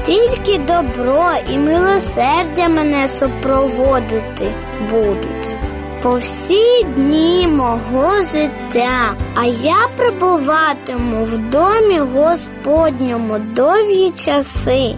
Тільки добро і милосердя мене супроводити будуть по всі дні мого життя, а я перебуватиму в домі Господньому довгі часи.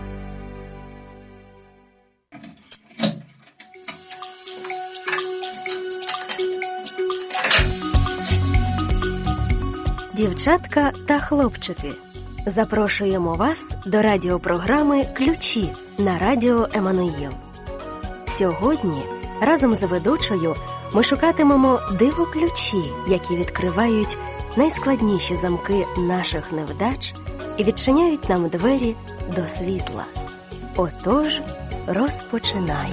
Дівчатка та хлопчики, запрошуємо вас до радіопрограми «Ключі» на радіо Еммануїл. Сьогодні разом з ведучою ми шукатимемо диво-ключі, які відкривають найскладніші замки наших невдач і відчиняють нам двері до світла. Отож, розпочинаємо.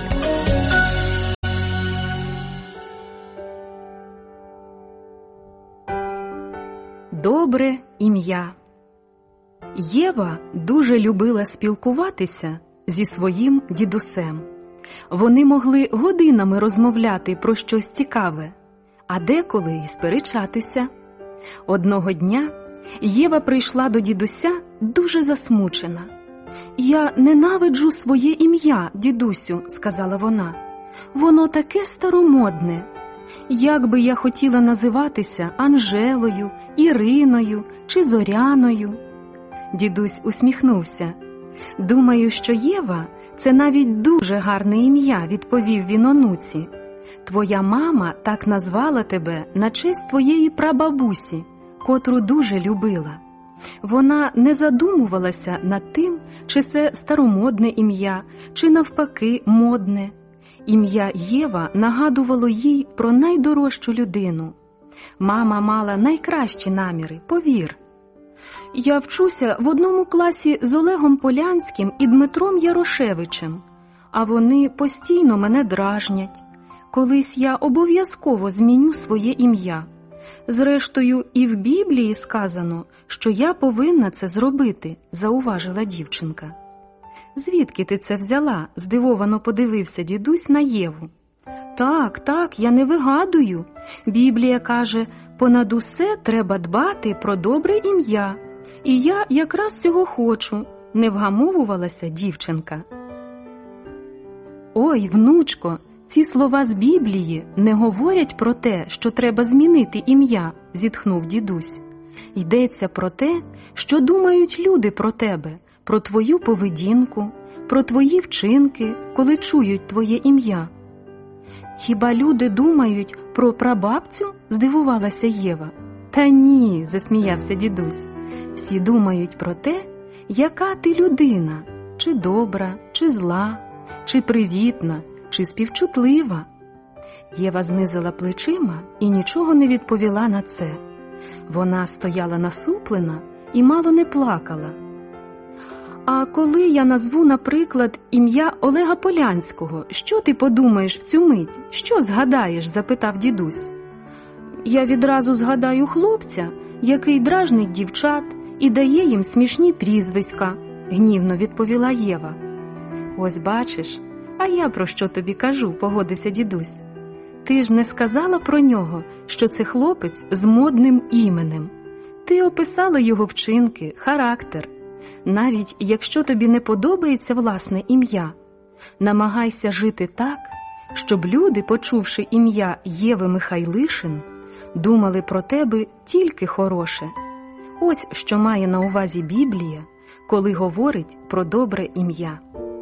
Добре ім'я. Єва дуже любила спілкуватися зі своїм дідусем. Вони могли годинами розмовляти про щось цікаве, а деколи й сперечатися. Одного дня Єва прийшла до дідуся дуже засмучена. «Я ненавиджу своє ім'я, дідусю», – сказала вона. «Воно таке старомодне. Як би я хотіла називатися Анжелою, Іриною чи Зоряною». Дідусь усміхнувся. «Думаю, що Єва – це навіть дуже гарне ім'я», – відповів він онуці. «Твоя мама так назвала тебе на честь твоєї прабабусі, котру дуже любила. Вона не задумувалася над тим, чи це старомодне ім'я, чи навпаки модне. Ім'я Єва нагадувало їй про найдорожчу людину. Мама мала найкращі наміри, повір. Я вчуся в одному класі з Олегом Полянським і Дмитром Ярошевичем, а вони постійно мене дражнять. Колись я обов'язково зміню своє ім'я. Зрештою, і в Біблії сказано, що я повинна це зробити», – зауважила дівчинка. «Звідки ти це взяла?» – здивовано подивився дідусь на Єву. Так, я не вигадую. Біблія каже, понад усе треба дбати про добре ім'я. І я якраз цього хочу», – не вгамовувалася дівчинка. «Ой, внучко, ці слова з Біблії не говорять про те, що треба змінити ім'я», – зітхнув дідусь. «Йдеться про те, що думають люди про тебе, про твою поведінку, про твої вчинки, коли чують твоє ім'я». «Хіба люди думають про прабабцю?» – здивувалася Єва. «Та ні», – засміявся дідусь. «Всі думають про те, яка ти людина, чи добра, чи зла, чи привітна, чи співчутлива». Єва знизила плечима і нічого не відповіла на це. Вона стояла насуплена і мало не плакала. «А коли я назву, наприклад, ім'я Олега Полянського, що ти подумаєш в цю мить? Що згадаєш?» – запитав дідусь. «Я відразу згадаю хлопця, який дражнить дівчат і дає їм смішні прізвиська», – гнівно відповіла Єва. «Ось бачиш, а я про що тобі кажу?» – погодився дідусь. «Ти ж не сказала про нього, що це хлопець з модним іменем. Ти описала його вчинки, характер. Навіть якщо тобі не подобається власне ім'я, намагайся жити так, щоб люди, почувши ім'я Єви Михайлишин, думали про тебе тільки хороше. Ось що має на увазі Біблія, коли говорить про добре ім'я».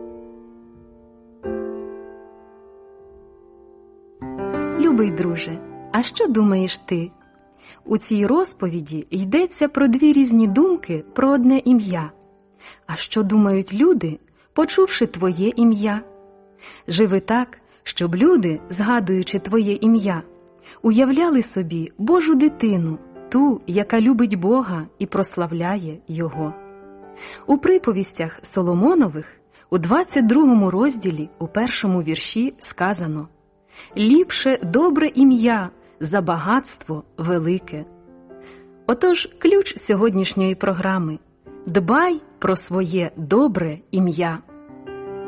Любий друже, а що думаєш ти? У цій розповіді йдеться про дві різні думки про одне ім'я. А що думають люди, почувши твоє ім'я? Живи так, щоб люди, згадуючи твоє ім'я, уявляли собі Божу дитину, ту, яка любить Бога і прославляє Його. У приповістях Соломонових у 22 розділі у 1 вірші сказано: «Ліпше добре ім'я за багатство велике». Отож, ключ сьогоднішньої програми – дбай про своє добре ім'я.